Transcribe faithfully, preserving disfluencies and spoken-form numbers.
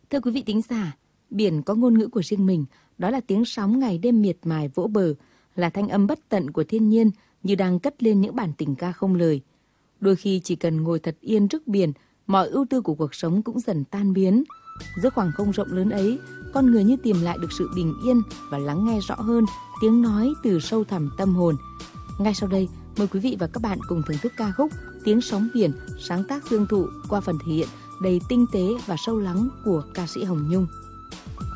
Thưa quý vị thính giả, biển có ngôn ngữ của riêng mình, đó là tiếng sóng ngày đêm miệt mài vỗ bờ, là thanh âm bất tận của thiên nhiên như đang cất lên những bản tình ca không lời. Đôi khi chỉ cần ngồi thật yên trước biển, mọi ưu tư của cuộc sống cũng dần tan biến. Giữa khoảng không rộng lớn ấy, con người như tìm lại được sự bình yên và lắng nghe rõ hơn tiếng nói từ sâu thẳm tâm hồn. Ngay sau đây, mời quý vị và các bạn cùng thưởng thức ca khúc Tiếng sóng biển, sáng tác Dương Thụ qua phần thể hiện đầy tinh tế và sâu lắng của ca sĩ Hồng Nhung.